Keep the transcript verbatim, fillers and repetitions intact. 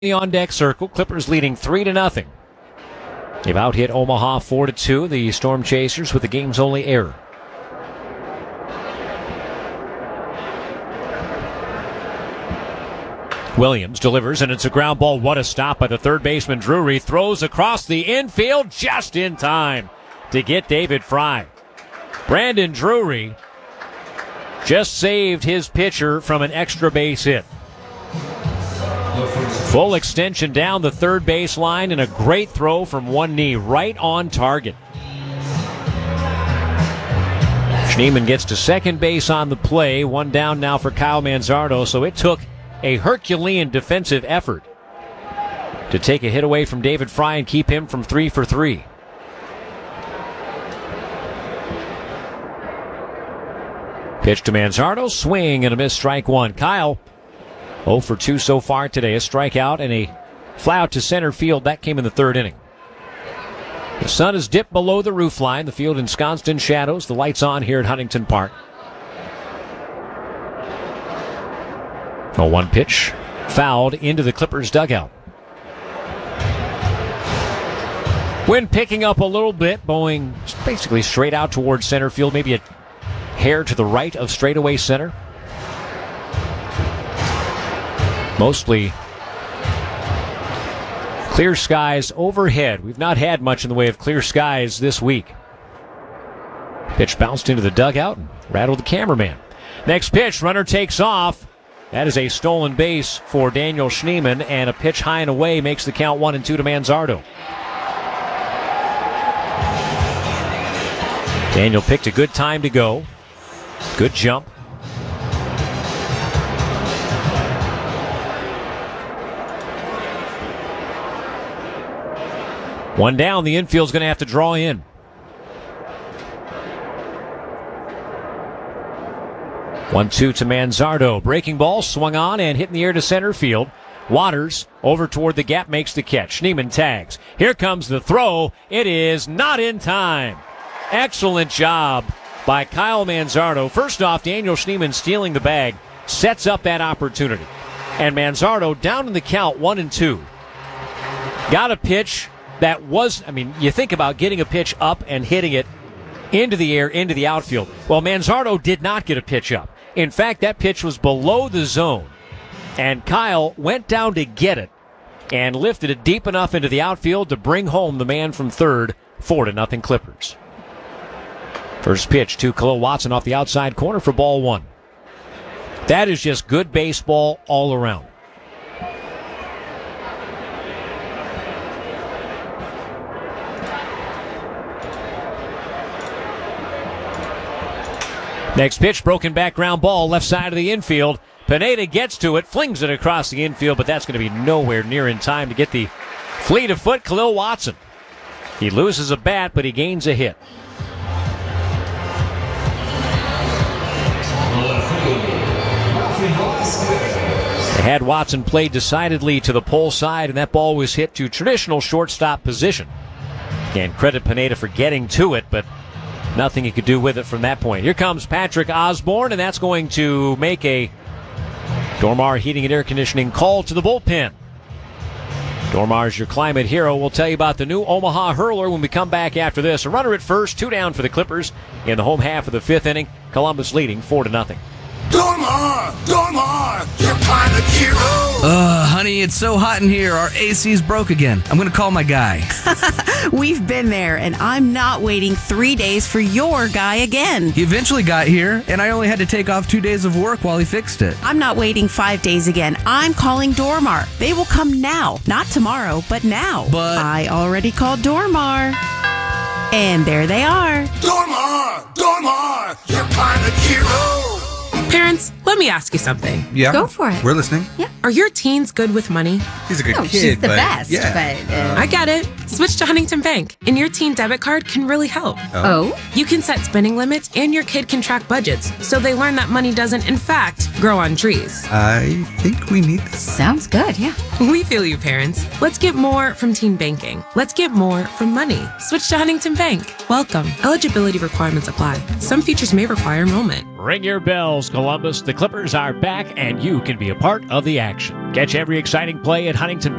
The on-deck circle, Clippers leading three to nothing. They've out-hit Omaha four to two, the Storm Chasers with the game's only error. Williams delivers, and it's a ground ball. What a stop by the third baseman, Drury. Throws across the infield just in time to get David Fry. Brandon Drury just saved his pitcher from an extra base hit. Full extension down the third base line and a great throw from one knee right on target. Schneemann gets to second base on the play. One down now for Kyle Manzardo, so it took a Herculean defensive effort to take a hit away from David Fry and keep him from three for three. Pitch to Manzardo, swing and a miss, strike one. Kyle oh for two so far today. A strikeout and a fly out to center field. That came in the third inning. The sun has dipped below the roof line. The field ensconced in shadows. The lights on here at Huntington Park. A one pitch fouled into the Clippers dugout. Wind picking up a little bit, blowing basically straight out towards center field, maybe a hair to the right of straightaway center. Mostly clear skies overhead. We've not had much in the way of clear skies this week. Pitch bounced into the dugout and rattled the cameraman. Next pitch, runner takes off. That is a stolen base for Daniel Schneemann, and a pitch high and away makes the count one and two to Manzardo. Daniel picked a good time to go. Good jump. One down, the infield's going to have to draw in. one two to Manzardo. Breaking ball, swung on and hit in the air to center field. Waters over toward the gap, makes the catch. Schneemann tags. Here comes the throw. It is not in time. Excellent job by Kyle Manzardo. First off, Daniel Schneemann stealing the bag sets up that opportunity. And Manzardo down in the count, one and two. Got a pitch that was, I mean, you think about getting a pitch up and hitting it into the air, into the outfield. Well, Manzardo did not get a pitch up. In fact, that pitch was below the zone. And Kyle went down to get it and lifted it deep enough into the outfield to bring home the man from third, four to nothing Clippers. First pitch to Khalil Watson off the outside corner for ball one. That is just good baseball all around. Next pitch, broken back ground ball, left side of the infield. Pineda gets to it, flings it across the infield, but that's going to be nowhere near in time to get the fleet of foot Khalil Watson. He loses a bat, but he gains a hit. They had Watson played decidedly to the pole side, and that ball was hit to traditional shortstop position. And credit Pineda for getting to it, but nothing he could do with it from that point. Here comes Patrick Osborne, and that's going to make a Dormar Heating and Air Conditioning call to the bullpen. Dormar's your climate hero. We'll tell you about the new Omaha Hurler when we come back after this. A runner at first, two down for the Clippers in the home half of the fifth inning. Columbus leading four to nothing. Dormar! Dormar! Your climate hero! Uh, honey, it's so hot in here. Our A C's broke again. I'm going to call my guy. We've been there, and I'm not waiting three days for your guy again. He eventually got here, and I only had to take off two days of work while he fixed it. I'm not waiting five days again. I'm calling Dormar. They will come now. Not tomorrow, but now. But I already called Dormar. And there they are. Dormar! Dormar! Your climate hero! Parents, let me ask you something. Yeah. Go for it. We're listening. Yeah. Are your teens good with money? He's a good No, kid. she's the but best. Yeah. But uh, I get it. Switch to Huntington Bank, and your teen debit card can really help. oh, You can set spending limits, and your kid can track budgets, so they learn that money doesn't, in fact, grow on trees. I think we need this. sounds good. Yeah. We feel you, parents. Let's get more from teen banking. Let's get more from money. Switch to Huntington Bank. Welcome. Eligibility requirements apply. Some features may require enrollment. Ring your bells, Columbus. The the Clippers are back, and you can be a part of the action. Catch every exciting play at Huntington